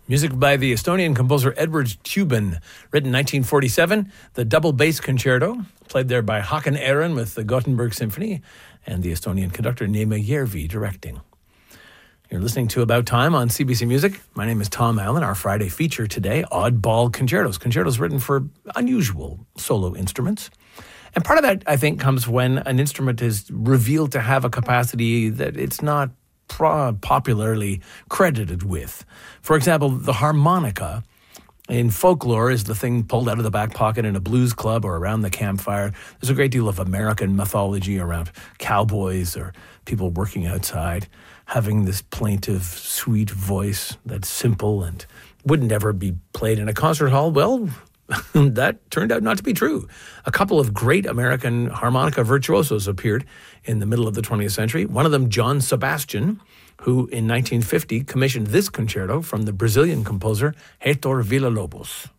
Music by the Estonian composer Edward Tubin, written 1947. The double bass concerto, played there by Håkan Aaron with the Gothenburg Symphony, and the Estonian conductor Neeme Järvi directing. You're listening to About Time on CBC Music. My name is Tom Allen. Our Friday feature today, Oddball Concertos. Concertos written for unusual solo instruments. And part of that, I think, comes when an instrument is revealed to have a capacity that it's not popularly credited with. For example, the harmonica in folklore is the thing pulled out of the back pocket in a blues club or around the campfire. There's a great deal of American mythology around cowboys or people working outside, having this plaintive, sweet voice that's simple and wouldn't ever be played in a concert hall. Well, that turned out not to be true. A couple of great American harmonica virtuosos appeared in the middle of the 20th century. One of them, John Sebastian, who in 1950 commissioned this concerto from the Brazilian composer Heitor Villa-Lobos.